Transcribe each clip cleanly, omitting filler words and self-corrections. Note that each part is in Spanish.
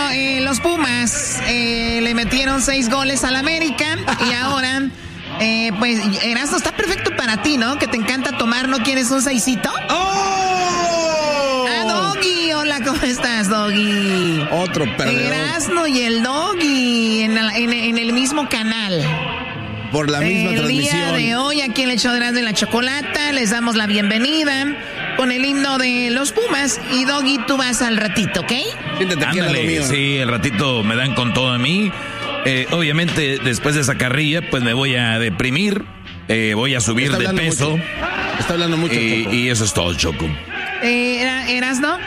los Pumas le metieron 6 goles al América y ahora, pues, Erasmo, está perfecto para ti, ¿no? Que te encanta tomar, ¿no quieres un 6cito? ¡Oh! Doggy, hola, ¿cómo estás, Doggy? Otro perdedor. Erasmo y el Doggy en el mismo canal. Por la misma transmisión. El día de hoy, aquí en el show de Erasmo y la Chocolata, les damos la bienvenida con el himno de los Pumas. Y Doggy, tú vas al ratito, ¿ok? Siéntate aquí al lado mío. Sí, el ratito me dan con todo a mí. Obviamente, después de esa carrilla, pues me voy a deprimir. Voy a subir de peso. Mucho. Está hablando mucho, Choco. Y eso es todo, Choco. ¿Erasmo?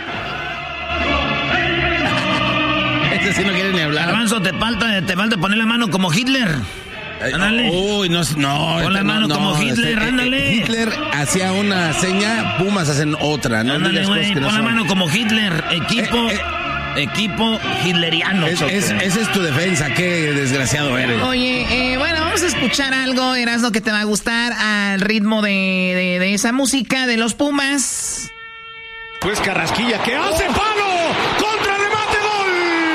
Este sí no quiere ni hablar. Garbanzo, te falta poner la mano como Hitler. Ándale. Uy, no. Pon la mano como Hitler, ándale. Hitler hacía una seña, Pumas hacen otra. No ándale, digas cosas güey, que no pon la son. mano como Hitler. Equipo hitleriano. Esa es tu defensa, qué desgraciado eres. Oye, bueno, vamos a escuchar algo, Erasmo, que te va a gustar al ritmo de esa música de los Pumas. Pues Carrasquilla, ¿qué hace? ¡Palo! ¡Contra remate! ¡Gol!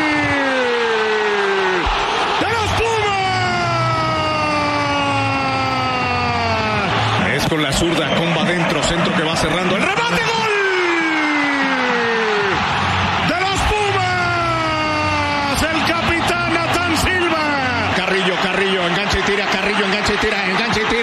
¡De los Pumas! Es con la zurda, comba adentro, centro que va cerrando. ¡El remate! ¡Gol! ¡De los Pumas! ¡El capitán Natán Silva! Carrillo, engancha y tira, Carrillo, engancha y tira, engancha y tira.